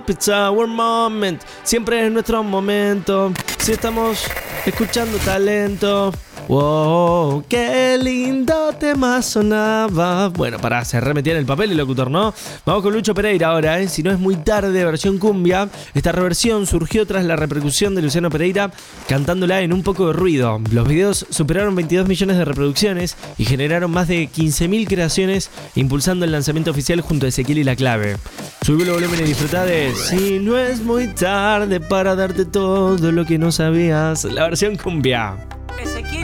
It's our moment, siempre es nuestro momento. Si estamos escuchando talento. Wow, qué lindo tema sonaba. Bueno, pará, se remetía en el papel el locutor, ¿no? Vamos con Lucho Pereira ahora, ¿eh? Si no es muy tarde, versión cumbia. Esta reversión surgió tras la repercusión de Luciano Pereira cantándola en Un poco de ruido. Los videos superaron 22 millones de reproducciones y generaron más de 15.000 creaciones, impulsando el lanzamiento oficial junto a Ezequiel y La Clave. Subí el volumen y disfrutá de Si no es muy tarde para darte todo lo que no sabías, la versión cumbia.